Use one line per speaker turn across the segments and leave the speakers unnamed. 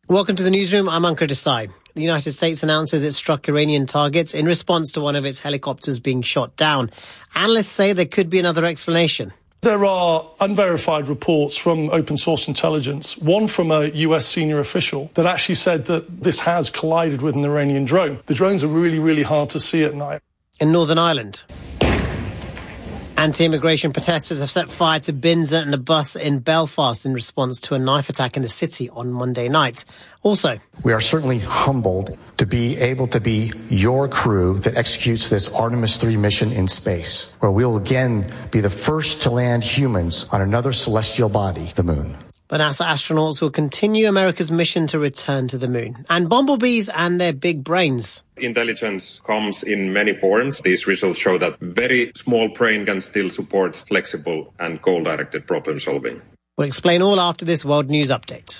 Welcome to the newsroom. I'm Ankur Desai. The United States announces it struck Iranian targets in response to one of its helicopters being shot down. Analysts say there could be another explanation.
There are unverified reports from open source intelligence, one from a US senior official that actually said that this has collided with an Iranian drone. The drones are really, really hard to see at night.
In Northern Ireland, anti-immigration protesters have set fire to bins and a bus in Belfast in response to a knife attack in the city on Monday night. Also,
we are certainly humbled to be able to be your crew that executes this Artemis 3 mission in space, where we will again be the first to land humans on another celestial body, the moon.
The NASA astronauts will continue America's mission to return to the moon. And bumblebees and their big brains.
Intelligence comes in many forms. These results show that very small brain can still support flexible and goal-directed problem solving.
We'll explain all after this World News Update.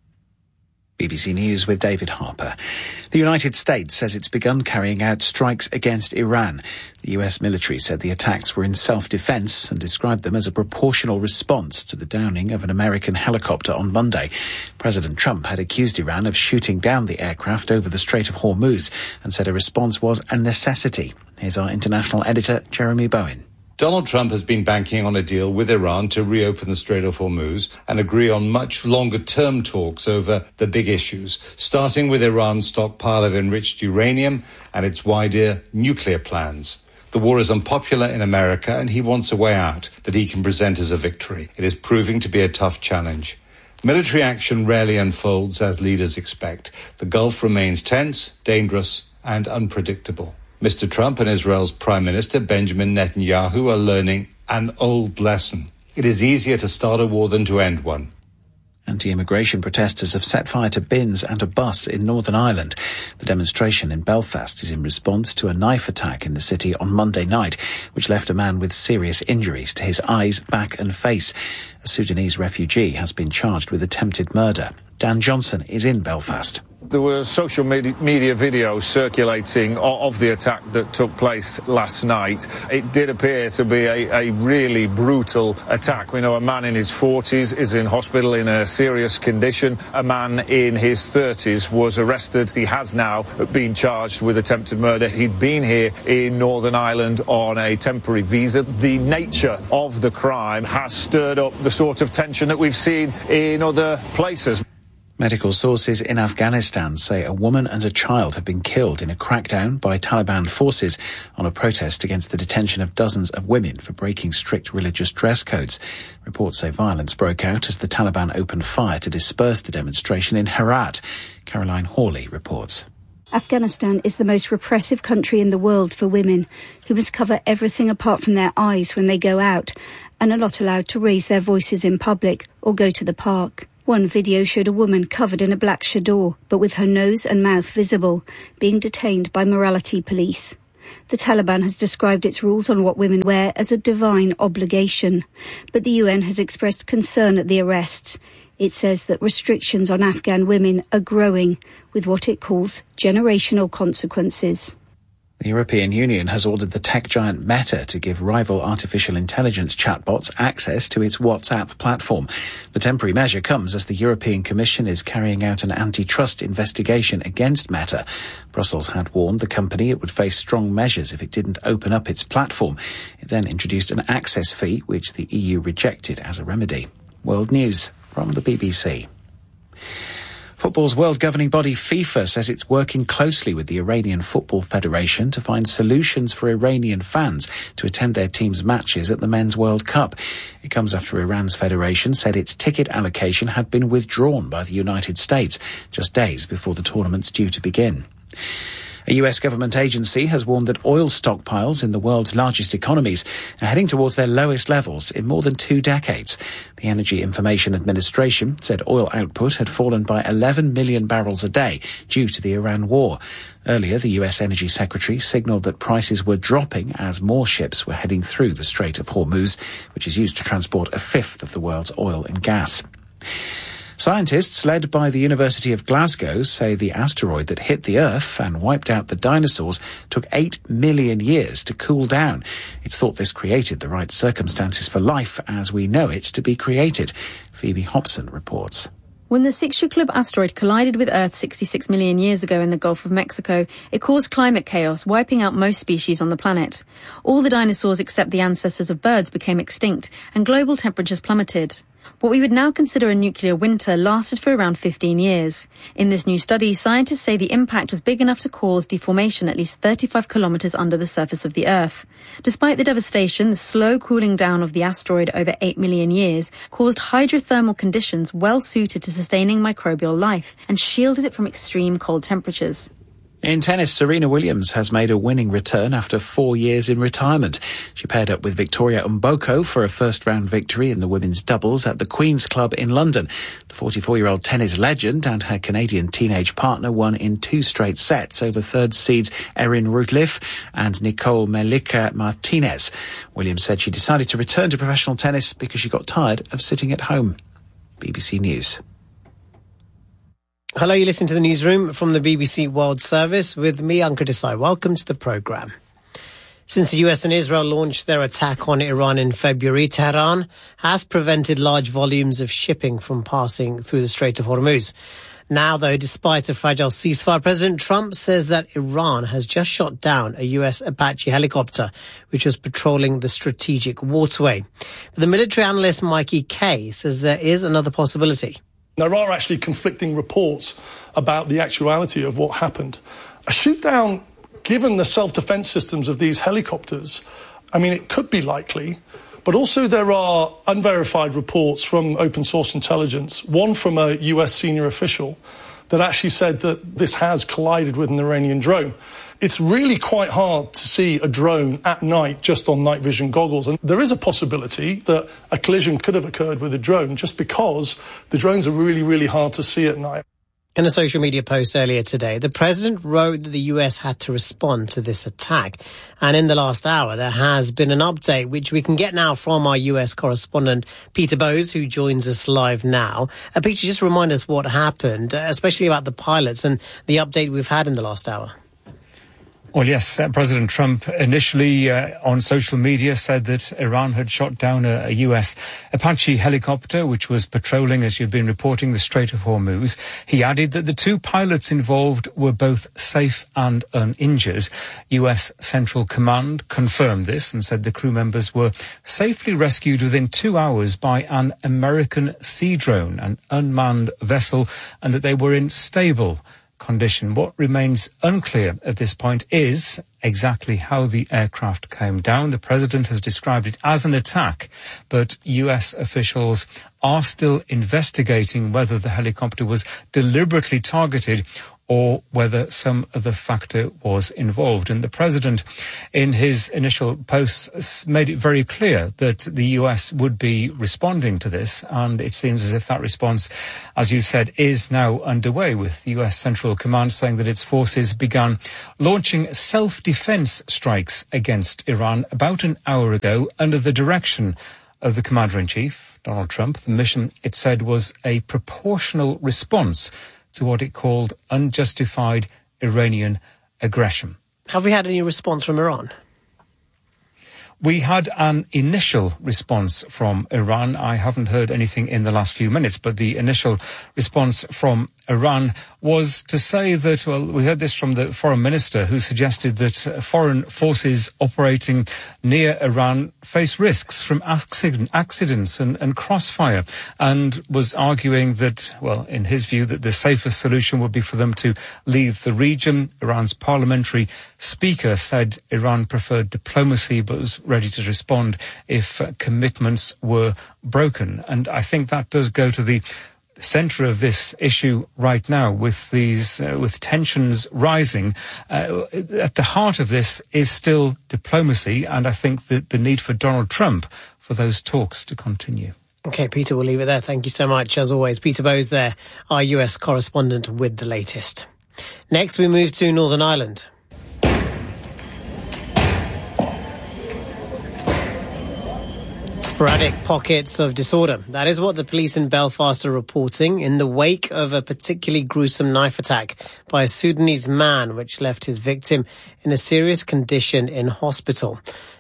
BBC News with David Harper. The United States says it's begun carrying out strikes against Iran. The US military said the attacks were in self-defense and described them as a proportional response to the downing of an American helicopter on Monday. President Trump had accused Iran of shooting down the aircraft over the Strait of Hormuz and said a response was a necessity. Here's our international editor, Jeremy Bowen.
Donald Trump has been banking on a deal with Iran to reopen the Strait of Hormuz and agree on much longer-term talks over the big issues, starting with Iran's stockpile of enriched uranium and its wider nuclear plans. The war is unpopular in America, and he wants a way out that he can present as a victory. It is proving to be a tough challenge. Military action rarely unfolds as leaders expect. The Gulf remains tense, dangerous, and unpredictable. Mr. Trump and Israel's Prime Minister Benjamin Netanyahu are learning an old lesson. It is easier to start a war than to end one.
Anti-immigration protesters have set fire to bins and a bus in Northern Ireland. The demonstration in Belfast is in response to a knife attack in the city on Monday night, which left a man with serious injuries to his eyes, back and face. A Sudanese refugee has been charged with attempted murder. Dan Johnson is in Belfast.
There were social media videos circulating of the attack that took place last night. It did appear to be a really brutal attack. We know a man in his 40s is in hospital in a serious condition. A man in his 30s was arrested. He has now been charged with attempted murder. He'd been here in Northern Ireland on a temporary visa. The nature of the crime has stirred up the sort of tension that we've seen in other places.
Medical sources in Afghanistan say a woman and a child have been killed in a crackdown by Taliban forces on a protest against the detention of dozens of women for breaking strict religious dress codes. Reports say violence broke out as the Taliban opened fire to disperse the demonstration in Herat. Caroline Hawley reports.
Afghanistan is the most repressive country in the world for women, who must cover everything apart from their eyes when they go out, and are not allowed to raise their voices in public or go to the park. One video showed a woman covered in a black chador, but with her nose and mouth visible, being detained by morality police. The Taliban has described its rules on what women wear as a divine obligation, but the UN has expressed concern at the arrests. It says that restrictions on Afghan women are growing, with what it calls generational consequences.
The European Union has ordered the tech giant Meta to give rival artificial intelligence chatbots access to its WhatsApp platform. The temporary measure comes as the European Commission is carrying out an antitrust investigation against Meta. Brussels had warned the company it would face strong measures if it didn't open up its platform. It then introduced an access fee, which the EU rejected as a remedy. World News from the BBC. Football's world governing body FIFA says it's working closely with the Iranian Football Federation to find solutions for Iranian fans to attend their team's matches at the Men's World Cup. It comes after Iran's federation said its ticket allocation had been withdrawn by the United States just days before the tournament's due to begin. A US government agency has warned that oil stockpiles in the world's largest economies are heading towards their lowest levels in more than 2 decades. The Energy Information Administration said oil output had fallen by 11 million barrels a day due to the Iran war. Earlier, the US Energy Secretary signalled that prices were dropping as more ships were heading through the Strait of Hormuz, which is used to transport a fifth of the world's oil and gas. Scientists led by the University of Glasgow say the asteroid that hit the Earth and wiped out the dinosaurs took 8 million years to cool down. It's thought this created the right circumstances for life as we know it to be created. Phoebe Hobson reports.
When the Chicxulub asteroid collided with Earth 66 million years ago in the Gulf of Mexico, it caused climate chaos, wiping out most species on the planet. All the dinosaurs except the ancestors of birds became extinct, and global temperatures plummeted. What we would now consider a nuclear winter lasted for around 15 years. In this new study, scientists say the impact was big enough to cause deformation at least 35 kilometres under the surface of the Earth. Despite the devastation, the slow cooling down of the asteroid over 8 million years caused hydrothermal conditions well suited to sustaining microbial life and shielded it from extreme cold temperatures.
In tennis, Serena Williams has made a winning return after 4 years in retirement. She paired up with Victoria Mboko for a first-round victory in the women's doubles at the Queen's Club in London. The 44-year-old tennis legend and her Canadian teenage partner won in 2 straight sets over third seeds Erin Routliffe and Nicole Melika Martinez. Williams said she decided to return to professional tennis because she got tired of sitting at home. BBC News.
Hello, you listen to the newsroom from the BBC World Service with me, Ankur Desai. Welcome to the programme. Since the US and Israel launched their attack on Iran in February, Tehran has prevented large volumes of shipping from passing through the Strait of Hormuz. Now, though, despite a fragile ceasefire, President Trump says that Iran has just shot down a US Apache helicopter, which was patrolling the strategic waterway. But the military analyst Mikey Kay says there is another possibility.
There are actually conflicting reports about the actuality of what happened. A shoot-down, given the self-defense systems of these helicopters, I mean, it could be likely, but also there are unverified reports from open source intelligence, one from a US senior official, that actually said that this has collided with an Iranian drone. It's really quite hard to see a drone at night just on night vision goggles. And there is a possibility that a collision could have occurred with a drone just because the drones are really, really hard to see at night.
In a social media post earlier today, the president wrote that the US had to respond to this attack. And in the last hour, there has been an update, which we can get now from our US correspondent, Peter Bowes, who joins us live now. Peter, just remind us what happened, especially about the pilots and the update we've had in the last hour.
Well, yes, President Trump initially on social media said that Iran had shot down a US Apache helicopter, which was patrolling, as you've been reporting, the Strait of Hormuz. He added that the 2 pilots involved were both safe and uninjured. US Central Command confirmed this and said the crew members were safely rescued within 2 hours by an American Sea Drone, an unmanned vessel, and that they were in stable condition. What remains unclear at this point is exactly how the aircraft came down. The president has described it as an attack, but US officials are still investigating whether the helicopter was deliberately targeted or whether some other factor was involved. And the president, in his initial posts, made it very clear that the US would be responding to this. And it seems as if that response, as you've said, is now underway, with the US Central Command saying that its forces began launching self-defense strikes against Iran about an hour ago under the direction of the Commander-in-Chief, Donald Trump. The mission, it said, was a proportional response to what it called unjustified Iranian aggression.
Have we had any response from Iran?
We had an initial response from Iran. I haven't heard anything in the last few minutes, but the initial response from Iran was to say that, well, we heard this from the foreign minister, who suggested that foreign forces operating near Iran face risks from accidents and crossfire, and was arguing that, well, in his view, that the safest solution would be for them to leave the region. Iran's parliamentary speaker said Iran preferred diplomacy, but was ready to respond if commitments were broken. And I think that does go to the centre of this issue right now, with these with tensions rising. At the heart of this is still diplomacy, and I think that the need for Donald Trump for those talks to continue.
Okay, Peter, we'll leave it there. Thank you so much, as always. Peter Bowes there, our US correspondent with the latest. Next, we move to Northern Ireland. Sporadic pockets of disorder. That is what the police in Belfast are reporting in the wake of a particularly gruesome knife attack by a Sudanese man, which left his victim in a serious condition in hospital.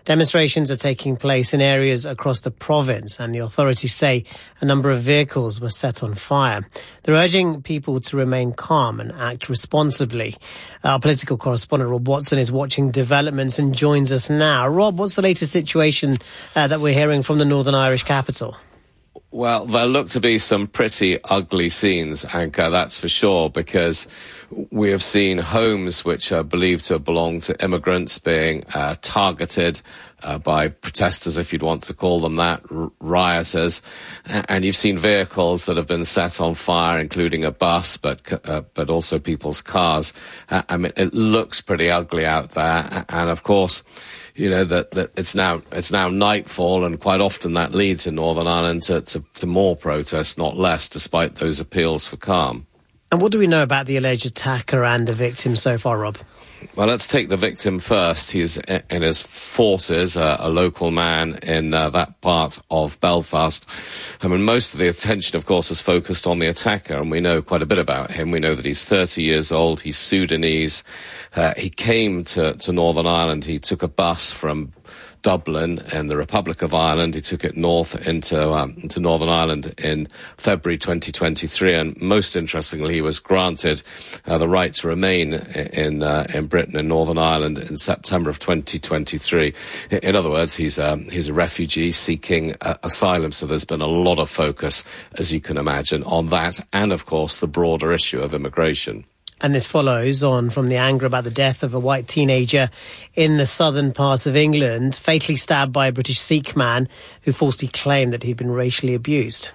Demonstrations are taking place in areas across the province, and the authorities say a number of vehicles were set on fire. They're urging people to remain calm and act responsibly. Our political correspondent Rob Watson is watching developments and joins us now. Rob, what's the latest situation that we're hearing from the Northern Irish capital?
Well, there look to be some pretty ugly scenes, Anchor, that's for sure, because we have seen homes which are believed to belong to immigrants being targeted by protesters, if you'd want to call them that, rioters. And you've seen vehicles that have been set on fire, including a bus, but also people's cars. I mean, it looks pretty ugly out there. And of course, you know, that it's now nightfall, and quite often that leads in Northern Ireland to more protests, not less, despite those appeals for calm.
And what do we know about the alleged attacker and the victim so far, Rob?
Well, let's take the victim first. He's in his 40s, a local man in that part of Belfast. I mean, most of the attention, of course, is focused on the attacker, and we know quite a bit about him. We know that he's 30 years old. He's Sudanese. He came to Northern Ireland. He took a bus from Dublin in the Republic of Ireland. He took it north into Northern Ireland in February 2023, and most interestingly, he was granted the right to remain in Britain and Northern Ireland in September of 2023. In other words, he's a refugee seeking asylum. So there's been a lot of focus, as you can imagine, on that, and of course the broader issue of immigration.
And this follows on from the anger about the death of a white teenager in the southern part of England, fatally stabbed by a British Sikh man who falsely claimed that he'd been racially abused.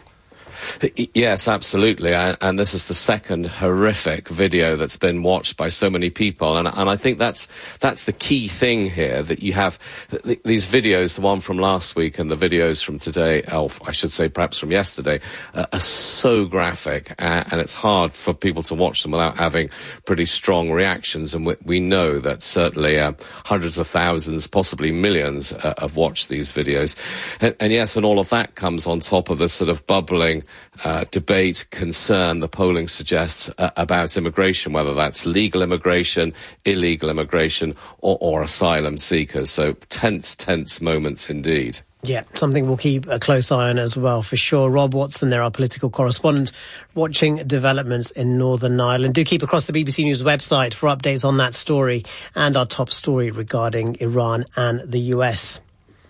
Yes, absolutely. And this is the second horrific video that's been watched by so many people. And I think that's the key thing here, that you have these videos, the one from last week and the videos from today, or I should say perhaps from yesterday, are so graphic. And it's hard for people to watch them without having pretty strong reactions. And we know that certainly hundreds of thousands, possibly millions, have watched these videos. And yes, and all of that comes on top of the sort of bubbling debate, concern, the polling suggests, about immigration, whether that's legal immigration, illegal immigration, or asylum seekers. So tense moments indeed.
Yeah, something we'll keep a close eye on as well, for sure. Rob Watson there, our political correspondent, watching developments in Northern Ireland. Do keep across the BBC News website for updates on that story and our top story regarding Iran and the US.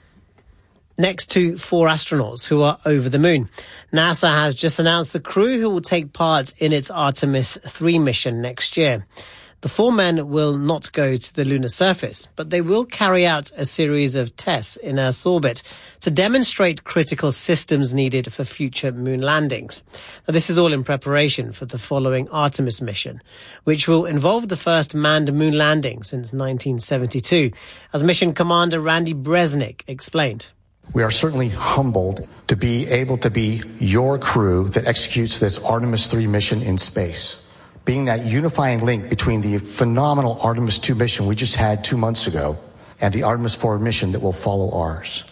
Next to 4 astronauts who are over the moon. NASA has just announced the crew who will take part in its Artemis 3 mission next year. The 4 men will not go to the lunar surface, but they will carry out a series of tests in Earth's orbit to demonstrate critical systems needed for future moon landings. Now, this is all in preparation for the following Artemis mission, which will involve the first manned moon landing since 1972, as mission commander Randy Bresnik explained.
We are certainly humbled to be able to be your crew that executes this Artemis 3 mission in space, being that unifying link between the phenomenal Artemis 2 mission we just had 2 months ago and the Artemis 4 mission that will follow ours.